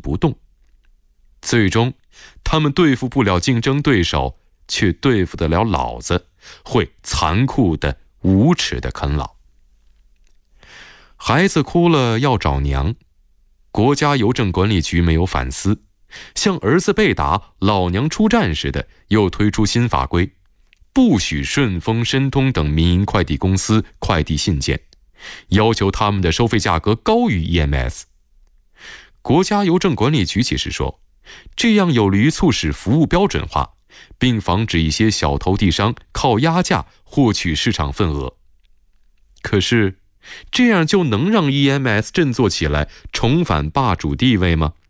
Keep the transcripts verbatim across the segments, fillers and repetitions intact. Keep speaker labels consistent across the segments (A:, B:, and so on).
A: 不动。最终，他们对付不了竞争对手，却对付得了老子，会残酷的、无耻的啃老。孩子哭了要找娘，国家邮政管理局没有反思，像儿子被打、老娘出战似的，又推出新法规，不许顺丰、申通等民营快递公司快递信件，要求他们的收费价格高于 E M S。 国家邮政管理局解释说，这样有利于促使服务标准化，并防止一些小投递商靠压价获取市场份额。可是这样就能让 E M S 振作起来，重返霸主地位吗？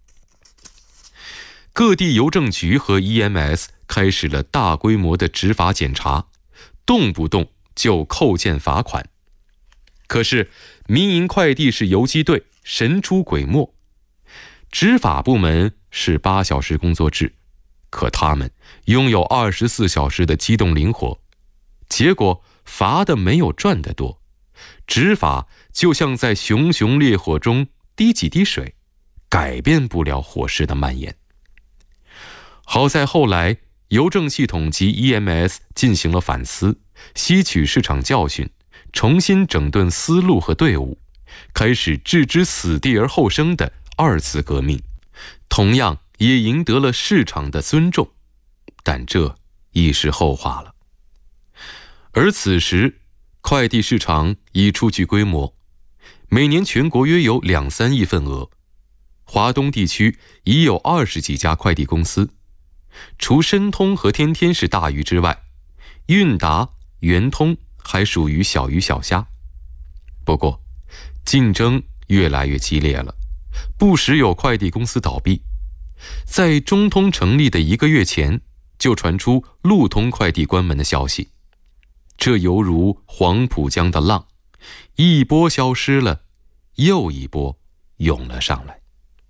A: 各地邮政局和 E M S 开始了大规模的执法检查，动不动就扣件罚款。可是民营快递是游击队，神出鬼没。执法部门是八小时工作制，可他们拥有二十四小时的机动灵活，结果罚的没有赚得多。执法就像在熊熊烈火中滴几滴水，改变不了火势的蔓延。好在后来邮政系统及 E M S 进行了反思，吸取市场教训，重新整顿思路和队伍，开始置之死地而后生的二次革命，同样也赢得了市场的尊重，但这已是后话了。而此时快递市场已初具规模，每年全国约有两三亿份额，华东地区已有二十几家快递公司，除申通和天天是大鱼之外，韵达、圆通还属于小鱼小虾。不过竞争越来越激烈了，不时有快递公司倒闭。在中通成立的一个月前，就传出路通快递关门的消息，这犹如黄浦江的浪，一波消失了，又一波涌了上来。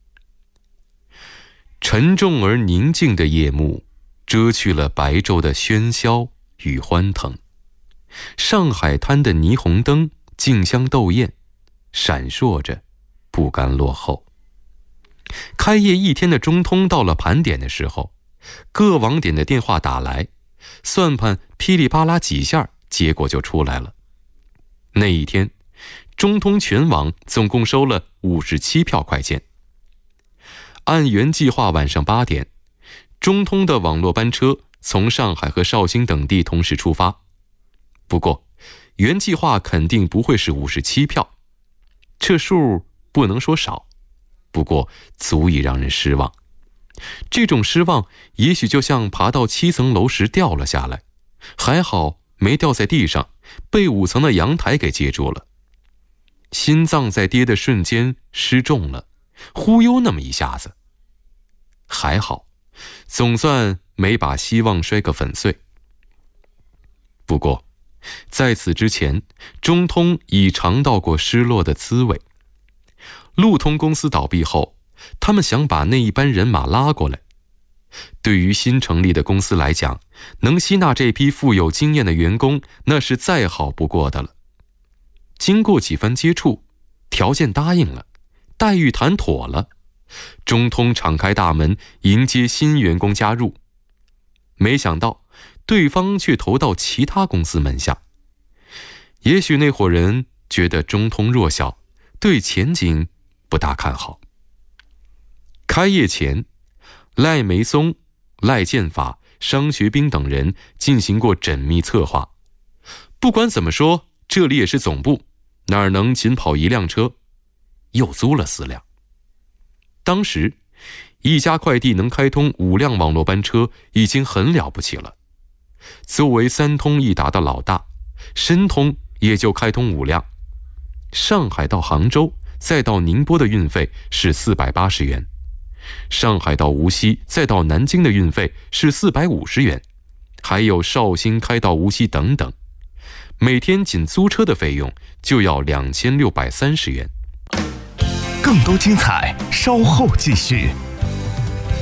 A: 沉重而宁静的夜幕遮去了白昼的喧嚣与欢腾，上海滩的霓虹灯竞相斗艳，闪烁着，不甘落后。开业一天的中通到了盘点的时候，各网点的电话打来，算盘噼里啪啦几下，结果就出来了。那一天，中通全网总共收了五十七票快件。按原计划晚上八点，中通的网络班车从上海和绍兴等地同时出发。不过原计划肯定不会是五十七票，这数不能说少，不过足以让人失望。这种失望也许就像爬到七层楼时掉了下来，还好没掉在地上，被五层的阳台给接住了。心脏在跌的瞬间失重了，忽悠那么一下子。还好，总算没把希望摔个粉碎。不过在此之前，中通已尝到过失落的滋味。路通公司倒闭后，他们想把那一班人马拉过来。对于新成立的公司来讲，能吸纳这批富有经验的员工，那是再好不过的了。经过几番接触，条件答应了，待遇谈妥了，中通敞开大门迎接新员工加入。没想到对方却投到其他公司门下。也许那伙人觉得中通弱小，对前景不大看好。开业前，赖梅松、赖建法、商学兵等人进行过缜密策划。不管怎么说，这里也是总部，哪儿能仅跑一辆车？又租了四辆。当时一家快递能开通五辆网络班车已经很了不起了。作为三通一达的老大，申通也就开通五辆。上海到杭州再到宁波的运费是四百八十元，上海到无锡再到南京的运费是四百五十元，还有绍兴开到无锡等等，每天仅租车的费用就要两千六百三十元。
B: 更多精彩稍后继续。